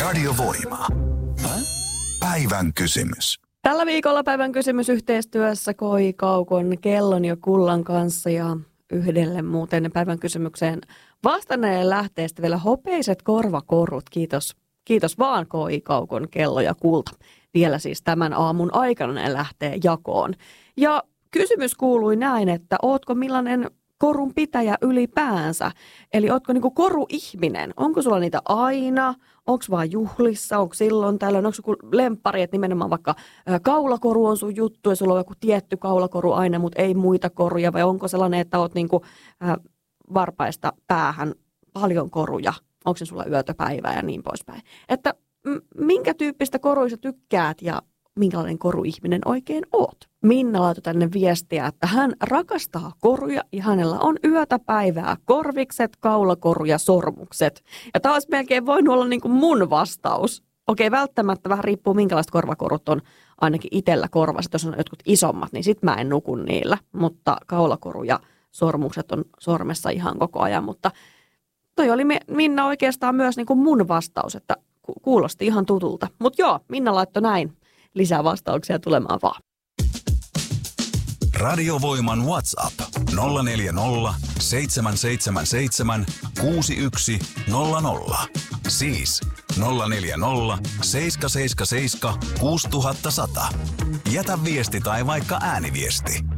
Radiovoima. Päivän kysymys. Tällä viikolla päivän kysymys yhteistyössä Koi Kaukon Kellon ja Kullan kanssa ja yhdelle muuten päivän kysymykseen vastanneelle lähtee sitten vielä hopeiset korvakorut. Kiitos vaan Koi Kaukon Kello ja Kulta. Vielä siis tämän aamun aikana ne lähtee jakoon. Ja kysymys kuului näin, että ootko millainen korun pitäjä ylipäänsä? Eli ootko niinku koruihminen? Onko sulla niitä aina? Onko vaan juhlissa? Onko silloin tällöin? Onko joku lemppari, että nimenomaan vaikka kaulakoru on sun juttu ja sulla on joku tietty kaulakoru aina, mutta ei muita koruja? Vai onko sellainen, että oot niinku varpaista päähän paljon koruja? Onko se sulla yötöpäivää ja niin poispäin? Että minkä tyyppistä koruista tykkäät ja minkälainen koruihminen oikein oot? Minna laitoi tänne viestiä, että hän rakastaa koruja ja hänellä on yötä päivää korvikset, kaulakoru ja sormukset. Ja tämä olisi melkein voinut olla niin kuin mun vastaus. Okei, välttämättä vähän riippuu minkälaiset korvakorut on ainakin itsellä korvassa. Jos on jotkut isommat, niin sit mä en nuku niillä. Mutta kaulakoru ja sormukset on sormessa ihan koko ajan. Mutta toi oli Minna oikeastaan myös niin kuin mun vastaus, että kuulosti ihan tutulta. Mutta joo, Minna laittoi näin. Lisää vastauksia tulemaan vaan. Radiovoiman WhatsApp 040 777 6100. Siis 040 777 6100. Jätä viesti tai vaikka ääniviesti.